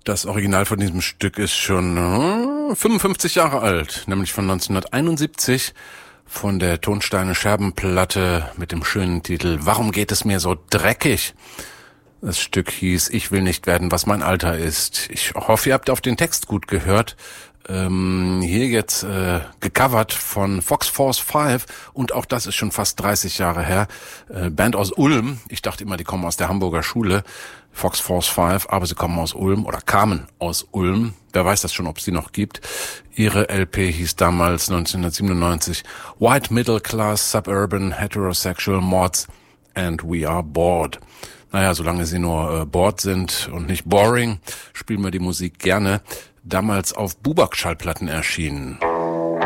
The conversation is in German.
Das Original von diesem Stück ist schon 55 Jahre alt, nämlich von 1971 von der Tonsteine Scherbenplatte mit dem schönen Titel Warum geht es mir so dreckig? Das Stück hieß Ich will nicht werden, was mein Alter ist. Ich hoffe, ihr habt auf den Text gut gehört. Hier jetzt gecovert von Fox Force 5 und auch das ist schon fast 30 Jahre her. Band aus Ulm. Ich dachte immer, die kommen aus der Hamburger Schule. Fox Force 5, aber sie kommen aus Ulm oder kamen aus Ulm. Wer weiß das schon, ob es die noch gibt. Ihre LP hieß damals 1997 White Middle Class Suburban Heterosexual Mods and We Are Bored. Naja, solange sie nur bored sind und nicht boring, spielen wir die Musik gerne. Damals auf Bubak-Schallplatten erschienen.